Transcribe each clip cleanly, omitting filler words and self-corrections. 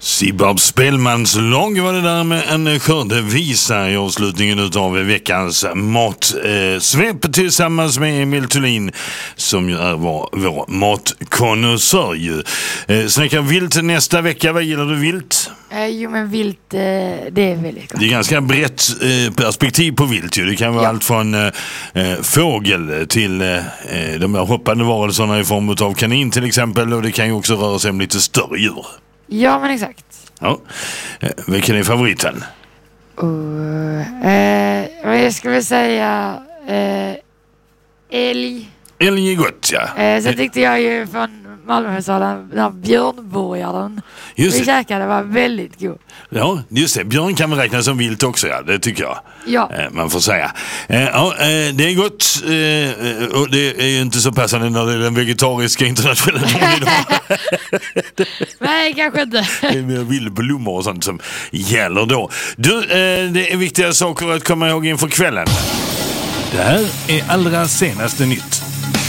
Sibab Spelmans lag var det där med en skördevisa i avslutningen av veckans matsvep tillsammans med Emil Thulin som ju är vår matkonnässör ju. Snacka vilt nästa vecka, vad gillar du vilt? Jo men vilt, det är väldigt gott. Det är ganska brett perspektiv på vilt ju. Det kan vara allt från fågel till de här hoppande varelserna i form av kanin till exempel, och det kan ju också röra sig om lite större djur. Ja men exakt. Ja. Vilken är favoriten? Jag skulle säga älg. Älg är gott, ja. Så tyckte jag ju från Malmöhögskolan, den här björnborgaren vi käkade var väldigt god. Ja, just det. Björn kan man räkna som vilt också, ja. Det tycker jag. Ja. Man får säga. Ja, det är gott. Och det är ju inte så passande när det är den vegetariska internationella dagen idag. Nej, kanske inte. Det är mer vildblommor och sånt som gäller då. Du, det är viktiga saker att komma ihåg inför kvällen. Det här är allra senaste nytt.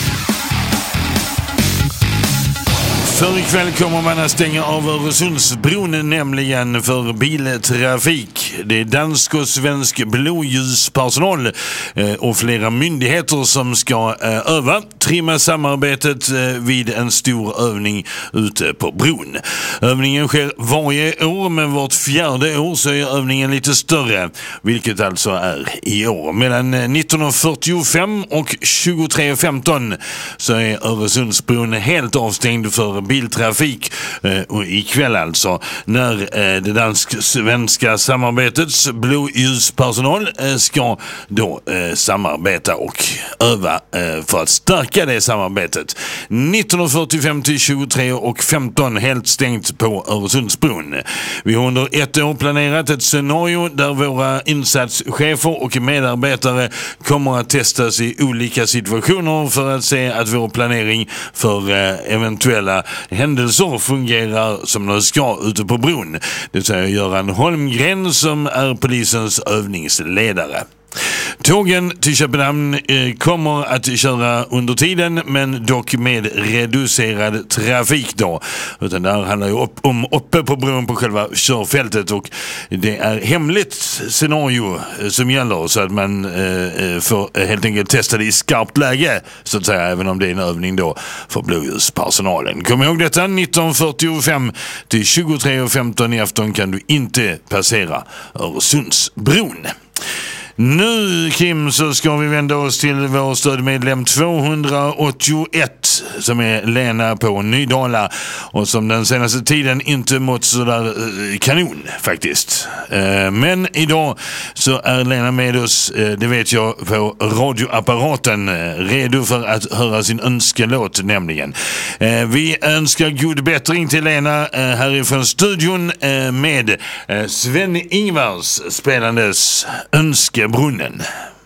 För ikväll kommer man att stänga av Öresundsbron, nämligen för biltrafik. Det är dansk och svensk blåljuspersonal och flera myndigheter som ska öva, trimma samarbetet vid en stor övning ute på bron. Övningen sker varje år, men vart fjärde år så är övningen lite större, vilket alltså är i år. Mellan 1945 och 23.15 så är Öresundsbron helt avstängd för biltrafik, och ikväll alltså när det dansk-svenska samarbetets blåljuspersonal ska då samarbeta och öva för att stärka det samarbetet. 1945 till 23.15 helt stängt på Öresundsbron. Vi har under ett år planerat ett scenario där våra insatschefer och medarbetare kommer att testas i olika situationer för att se att vår planering för eventuella händelser fungerar som de ska ute på bron. Det säger Göran Holmgren som är polisens övningsledare. Tågen till Köpenhamn kommer att köra under tiden, men dock med reducerad trafik då. Utan det här handlar ju om uppe på bron på själva körfältet, och det är hemligt scenario som gäller, så att man får helt enkelt testa det i skarpt läge så att säga, även om det är en övning då för blåljuspersonalen. Kom ihåg detta, 19:45 till 23.15 i afton kan du inte passera Öresundsbron. Nu, Kim, så ska vi vända oss till vår stödmedlem 281 som är Lena på Nydala och som den senaste tiden inte mått sådär kanon faktiskt. Men idag så är Lena med oss, det vet jag, på radioapparaten, redo för att höra sin önskelåt nämligen. Vi önskar god bättring till Lena härifrån studion med Sven Ingvars spelandes Önskebrunnen.